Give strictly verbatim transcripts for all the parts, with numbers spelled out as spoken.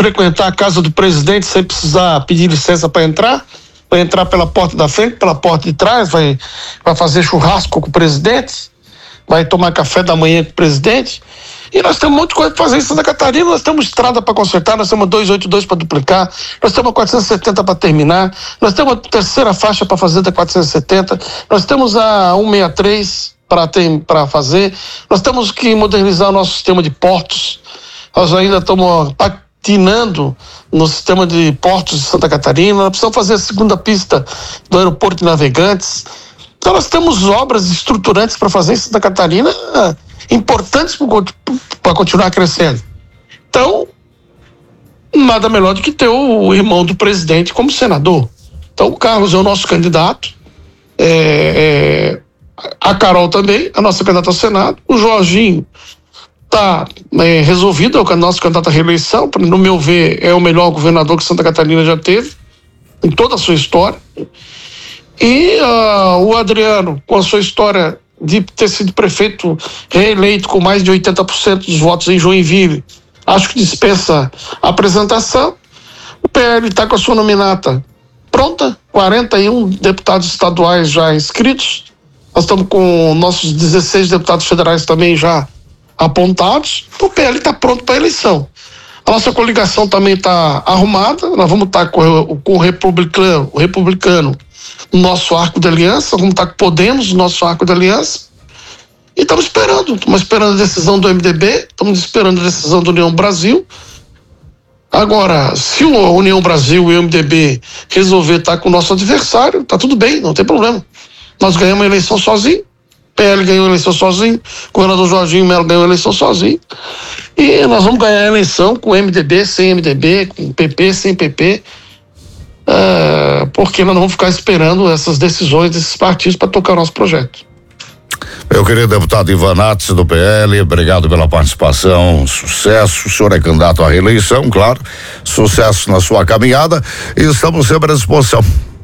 frequentar a casa do presidente sem precisar pedir licença para entrar, vai entrar pela porta da frente, pela porta de trás, vai, vai fazer churrasco com o presidente, vai tomar café da manhã com o presidente. E nós temos um monte de coisa para fazer em Santa Catarina. Nós temos estrada para consertar, nós temos duzentos e oitenta e dois para duplicar, nós temos a quatrocentos e setenta para terminar, nós temos a terceira faixa para fazer da quatrocentos e setenta, nós temos a cento e sessenta e três para fazer, nós temos que modernizar o nosso sistema de portos. Nós ainda estamos patinando no sistema de portos de Santa Catarina, nós precisamos fazer a segunda pista do aeroporto de Navegantes. Então nós temos obras estruturantes para fazer em Santa Catarina, importantes para continuar crescendo. Então, nada melhor do que ter o irmão do presidente como senador. Então, o Carlos é o nosso candidato, é, é, a Carol também, a nossa candidata ao Senado, o Jorginho está é, resolvido, é o nosso candidato à reeleição, no meu ver, é o melhor governador que Santa Catarina já teve, em toda a sua história. E uh, o Adriano, com a sua história de ter sido prefeito reeleito com mais de oitenta por cento dos votos em Joinville, acho que dispensa a apresentação. O P L está com a sua nominata pronta, quarenta e um deputados estaduais já inscritos, nós estamos com nossos dezesseis deputados federais também já apontados. O P L está pronto para a eleição. A nossa coligação também está arrumada, nós vamos estar tá com, com o republicano, o republicano no nosso arco de aliança, vamos estar com Podemos no nosso arco de aliança, e estamos esperando, estamos esperando a decisão do M D B, estamos esperando a decisão do União Brasil. Agora, se o União Brasil e o M D B resolver estar com o nosso adversário, está tudo bem, não tem problema. Nós ganhamos a eleição sozinho, P L ganhou a eleição sozinho, o governador Jorginho Melo ganhou a eleição sozinho, e nós vamos ganhar a eleição com M D B, sem M D B, com P P, sem P P, Uh, porque nós não vamos ficar esperando essas decisões desses partidos para tocar o nosso projeto. Meu querido deputado Ivan Nats, do P L, obrigado pela participação, sucesso, o senhor é candidato à reeleição, claro, sucesso na sua caminhada e estamos sempre à disposição.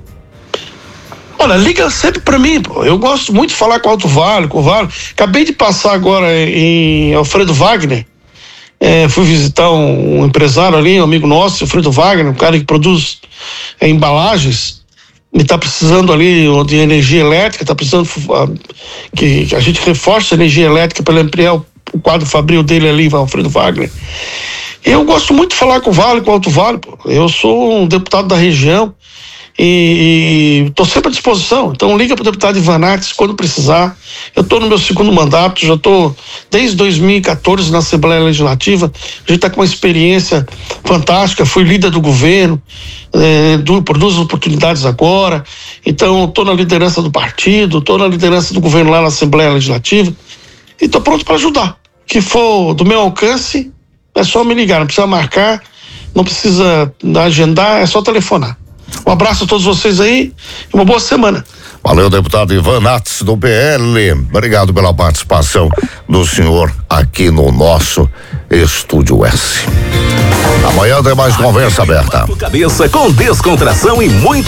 Olha, liga sempre para mim, pô. Eu gosto muito de falar com o Alto Vale, com o Vale. Acabei de passar agora em Alfredo Wagner. É, fui visitar um, um empresário ali, um amigo nosso, Alfredo Wagner, um cara que produz é, embalagens, e está precisando ali de energia elétrica, está precisando uh, que, que a gente reforce a energia elétrica para ele ampliar o, o quadro fabril dele ali, Alfredo Wagner. Eu gosto muito de falar com o Vale, com o Alto Vale, pô. Eu sou um deputado da região e estou sempre à disposição. Então liga para o deputado Ivan Nats quando precisar. Eu estou no meu segundo mandato, já estou desde dois mil e quatorze na Assembleia Legislativa. A gente está com uma experiência fantástica, fui líder do governo, é, do, por duas oportunidades agora. Então estou na liderança do partido, estou na liderança do governo lá na Assembleia Legislativa e estou pronto para ajudar. O que for do meu alcance, é só me ligar, não precisa marcar, não precisa agendar, é só telefonar. Um abraço a todos vocês aí e uma boa semana. Valeu, deputado Ivan Nats, do P L. Obrigado pela participação do senhor aqui no nosso Estúdio S. Amanhã tem mais conversa aberta. Cabeça com descontração e muito